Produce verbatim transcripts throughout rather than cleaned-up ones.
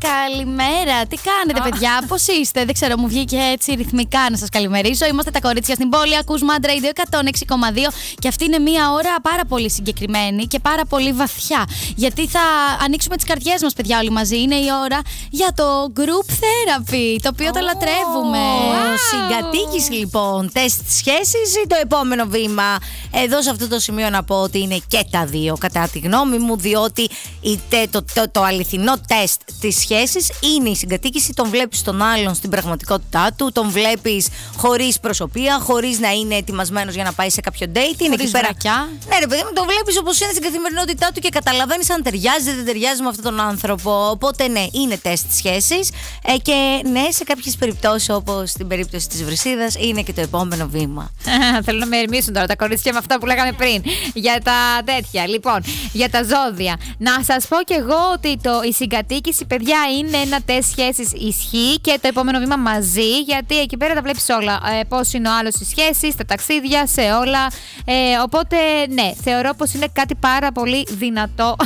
Καλημέρα, τι κάνετε, παιδιά, πώς είστε? Δεν ξέρω, μου βγήκε έτσι ρυθμικά να σας καλημερίσω. Είμαστε τα κορίτσια στην πόλη, ακούς Mad Radio εκατόν έξι κόμμα δύο και αυτή είναι μια ώρα πάρα πολύ συγκεκριμένη και πάρα πολύ βαθιά. Γιατί θα ανοίξουμε τις καρδιές μας, παιδιά, όλοι μαζί. Είναι η ώρα για το group therapy, το οποίο oh. το λατρεύουμε. Wow. Συγκατοίκηση, λοιπόν. Τεστ σχέσης ή το επόμενο βήμα? Εδώ σε αυτό το σημείο να πω ότι είναι και τα δύο, κατά τη γνώμη μου, διότι το, το, το, το αληθινό τεστ της σχέσης είναι η συγκατοίκηση. Τον βλέπεις τον άλλον στην πραγματικότητά του, τον βλέπεις χωρίς προσωπία, χωρίς να είναι ετοιμασμένος για να πάει σε κάποιο date. Είναι εκεί πέρα. Ναι, ρε παιδί μου, τον βλέπεις όπως είναι στην καθημερινότητά του και καταλαβαίνεις αν ταιριάζει ή δεν ταιριάζει με αυτόν τον άνθρωπο. Οπότε, ναι, είναι τεστ σχέσης. Ε, και ναι, σε κάποιες περιπτώσεις, όπως στην περίπτωση της Βρυσίδας, είναι και το επόμενο βήμα. Θέλω να με ερμήσουν τώρα τα κορίτσια με αυτά που λέγαμε πριν. Για τα τέτοια. Λοιπόν, για τα ζώδια. Να σας πω κι εγώ ότι το, η συγκατοίκηση, παιδιά, είναι ένα τεστ σχέσης ισχύει και το επόμενο βήμα μαζί. Γιατί εκεί πέρα τα βλέπεις όλα. Ε, πώς είναι ο άλλος στη σχέση, στα ταξίδια, σε όλα. Ε, οπότε, ναι, θεωρώ πως είναι κάτι πάρα πολύ δυνατό.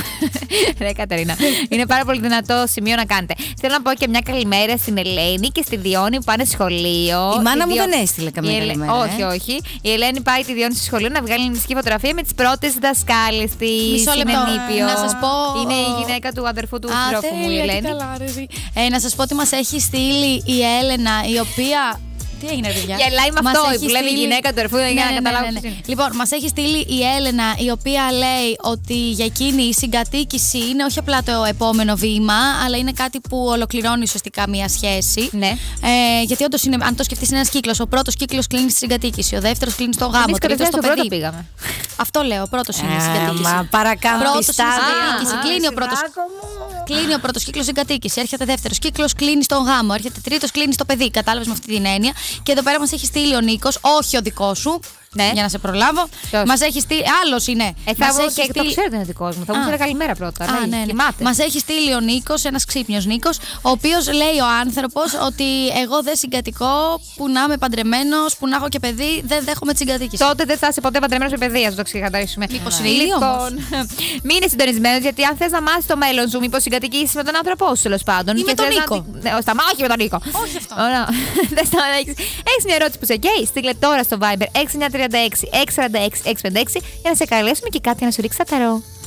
Ρε Κατερίνα. Είναι πάρα πολύ δυνατό σημείο να κάνετε. Θέλω να πω και μια καλημέρα στην Ελένη και στη Διόνη που πάνε σχολείο. Η μάνα μου Διο... δεν έστειλε καμία Ελ... καλημέρα. Όχι, ε? όχι. Η Ελένη πάει τη Διόνη στο σχολείο να βγάλει ελληνική φωτογραφία με τις πρώτες δασκάλες τη. Μισό λεπτό. Να σας πω. Είναι η γυναίκα του αδερφού του συντρόφου μου, η Ελένη. Ε, να σας πω ότι μας έχει στείλει η Έλενα, η οποία. Τι έγινε, παιδιά? Γελάει με μας αυτό που λέμε η γυναίκα του ερφού, για να καταλάβω. Λοιπόν, μας έχει στείλει η Έλενα, η οποία λέει ότι για εκείνη η συγκατοίκηση είναι όχι απλά το επόμενο βήμα, αλλά είναι κάτι που ολοκληρώνει ουσιαστικά μία σχέση. Ναι. Ε, γιατί όντως είναι, αν το σκεφτείς, είναι ένας κύκλος. Ο πρώτος κύκλος κλείνει στη συγκατοίκηση, ο δεύτερος κλείνει στο γάμο, ο τρίτος στο παιδί. Πήγαμε. Αυτό λέω, ο πρώτος είναι η συγκατοίκηση. Μα παρακάνω τη συγκατοίκηση. Κλείνει ο πρώτος. Κλείνει ο πρώτος κύκλος συγκατοίκηση. Έρχεται δεύτερος κύκλος, κλείνει στον γάμο. Έρχεται τρίτος, κλείνει στο παιδί. Κατάλαβες με αυτή την έννοια. Και εδώ πέρα μας έχει στείλει ο Νίκος, όχι ο δικός σου. Ναι. Για να σε προλάβω. Μας έχει στείλει. Άλλος είναι. Ε, θα μου και στείλει... το ξέρετε είναι δικός μου. Θα μου στείλει καλημέρα πρώτα. Α, ναι, ναι. Μας έχει στείλει ο Νίκος, ένας ξύπνιος Νίκος, ο οποίος λέει ο άνθρωπος ότι εγώ δεν συγκατοικώ, που να είμαι παντρεμένος, που να έχω και παιδί, δεν δέχομαι τη συγκατοίκηση. Τότε δεν θα είσαι ποτέ παντρεμένος με παιδί, ας το ξεκαθαρίσουμε. Μήπως είναι λοιπόν, μείνε συντονισμένος, γιατί αν θες να μάθεις το μέλλον σου, μήπως συγκατοικήσεις με τον άνθρωπό σου τέλος πάντων. Ή με τον Νίκο. Όχι με τον Νίκο. Όχι αυτό. Έχεις μια ερώτηση που σε καίει, στείλε τώρα στο Viber έξι εννιά τρία έξι έξι τέσσερα έξι έξι πέντε έξι για να σε καλέσουμε και κάτι να σου ρίξει τα ταρό.